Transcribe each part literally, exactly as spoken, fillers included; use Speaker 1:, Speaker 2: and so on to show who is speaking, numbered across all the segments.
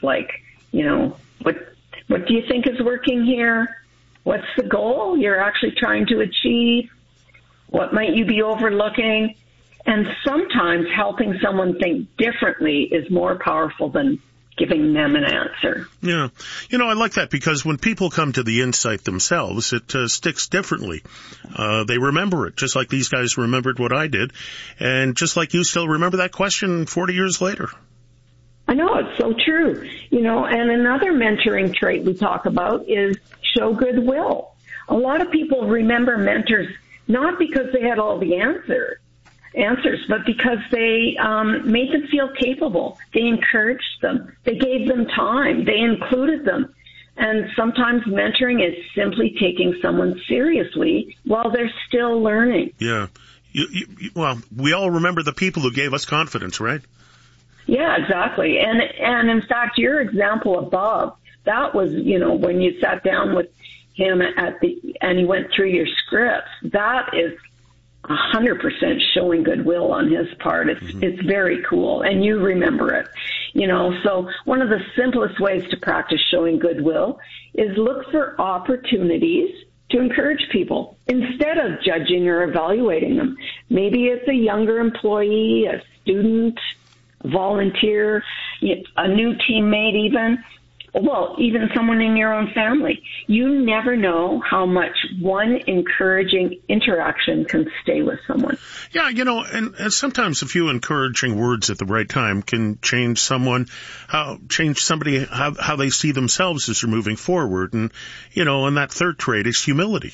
Speaker 1: like, you know, what what do you think is working here? What's the goal you're actually trying to achieve? What might you be overlooking? And sometimes helping someone think differently is more powerful than giving them an answer.
Speaker 2: Yeah. You know, I like that because when people come to the insight themselves, it uh, sticks differently. Uh, they remember it, just like these guys remembered what I did. And just like you still remember that question forty years later.
Speaker 1: I know, it's so true. You know, and another mentoring trait we talk about is show goodwill. A lot of people remember mentors not because they had all the answers, answers, but because they um, made them feel capable. They encouraged them. They gave them time. They included them. And sometimes mentoring is simply taking someone seriously while they're still learning.
Speaker 2: Yeah. You, you, well, we all remember the people who gave us confidence, right?
Speaker 1: Yeah, exactly. And and in fact, your example above, that was, you know, when you sat down with him at the and he went through your scripts, that is one hundred percent showing goodwill on his part. It's mm-hmm. it's very cool, and you remember it. You know, so one of the simplest ways to practice showing goodwill is look for opportunities to encourage people instead of judging or evaluating them. Maybe it's a younger employee, a student, a volunteer, a new teammate even. Well, even someone in your own family. You never know how much one encouraging interaction can stay with someone.
Speaker 2: Yeah, you know, and, and sometimes a few encouraging words at the right time can change someone, how change somebody, how, how they see themselves as they're moving forward. And, you know, and that third trait is humility.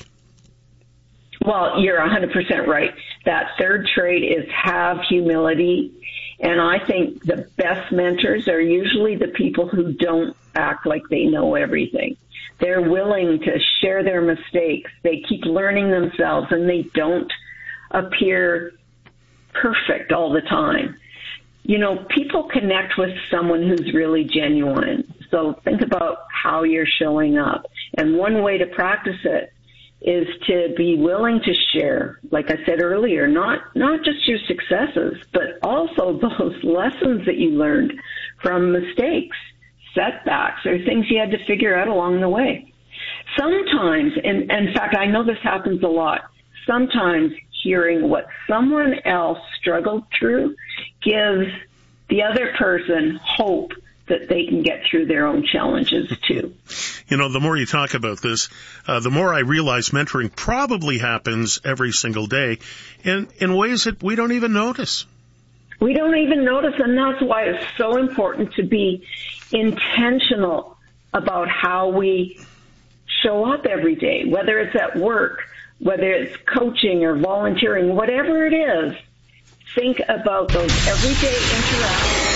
Speaker 1: Well, you're one hundred percent right. That third trait is have humility. And I think the best mentors are usually the people who don't act like they know everything. They're willing to share their mistakes. They keep learning themselves, and they don't appear perfect all the time. You know, people connect with someone who's really genuine. So think about how you're showing up. And one way to practice it is to be willing to share, like I said earlier, not not just your successes, but also those lessons that you learned from mistakes, setbacks, or things you had to figure out along the way. Sometimes, and in fact, I know this happens a lot, sometimes hearing what someone else struggled through gives the other person hope that they can get through their own challenges too.
Speaker 2: You know, the more you talk about this, uh, the more I realize mentoring probably happens every single day in, in ways that we don't even notice.
Speaker 1: We don't even notice, and that's why it's so important to be intentional about how we show up every day, whether it's at work, whether it's coaching or volunteering, whatever it is. Think about those everyday interactions.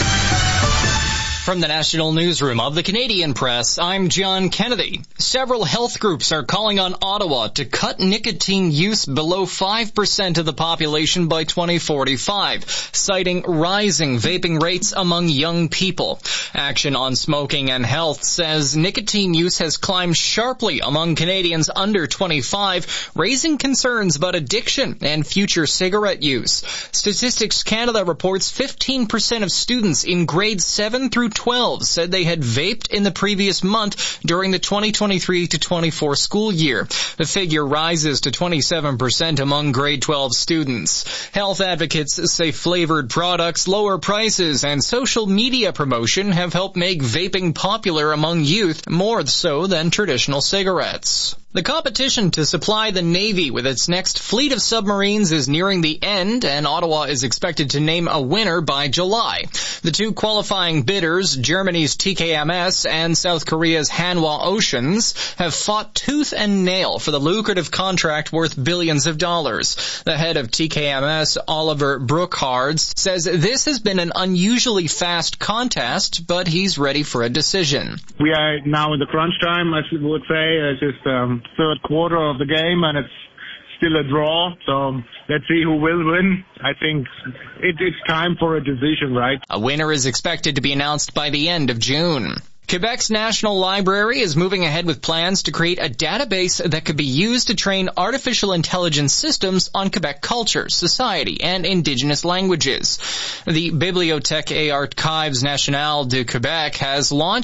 Speaker 3: From the National Newsroom of the Canadian Press, I'm John Kennedy. Several health groups are calling on Ottawa to cut nicotine use below five percent of the population by twenty forty-five, citing rising vaping rates among young people. Action on Smoking and Health says nicotine use has climbed sharply among Canadians under twenty-five, raising concerns about addiction and future cigarette use. Statistics Canada reports fifteen percent of students in grades seven through twelve said they had vaped in the previous month during the twenty twenty-three to twenty-four school year. The figure rises to twenty-seven percent among grade twelve students. Health advocates say flavored products, lower prices, and social media promotion have helped make vaping popular among youth more so than traditional cigarettes. The competition to supply the Navy with its next fleet of submarines is nearing the end, and Ottawa is expected to name a winner by July. The two qualifying bidders, Germany's T K M S and South Korea's Hanwha Oceans, have fought tooth and nail for the lucrative contract worth billions of dollars. The head of T K M S, Oliver Brookhards, says this has been an unusually fast contest, but he's ready for a decision.
Speaker 4: We are now in the crunch time, as you would say. It's just um third quarter of the game, and it's still a draw, so let's see who will win. I think it, it's time for a decision, right?
Speaker 3: A winner is expected to be announced by the end of June. Quebec's National Library is moving ahead with plans to create a database that could be used to train artificial intelligence systems on Quebec culture, society, and Indigenous languages. The Bibliothèque et Archives Nationales de Québec has launched